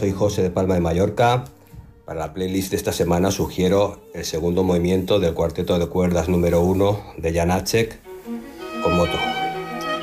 soy José de Palma de Mallorca. Para la playlist de esta semana sugiero el segundo movimiento del cuarteto de cuerdas número 1 de Janáček con Moto.